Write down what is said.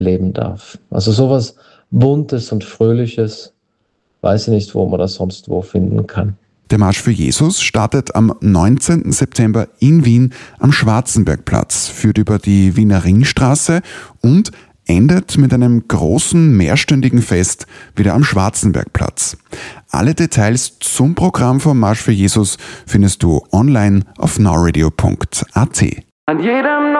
leben darf. Also sowas Buntes und Fröhliches, weiß ich nicht, wo man das sonst wo finden kann. Der Marsch für Jesus startet am 19. September in Wien am Schwarzenbergplatz, führt über die Wiener Ringstraße und endet mit einem großen mehrstündigen Fest wieder am Schwarzenbergplatz. Alle Details zum Programm vom Marsch für Jesus findest du online auf nowradio.at.